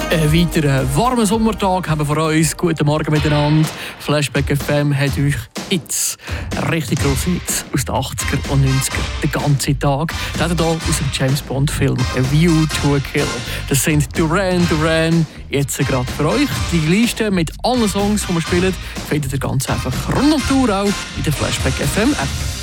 Ein weiterer warmer Sommertag haben wir vor uns. Guten Morgen miteinander. Flashback FM hat euch Hits, richtig grosse Hits aus den 80er und 90er, den ganzen Tag. Das hier aus dem James Bond Film A View to a Kill. Das sind Duran Duran. Jetzt gerade für euch. Die Liste mit allen Songs, die wir spielen, findet ihr ganz einfach rund um die Uhr auch in der Flashback FM App.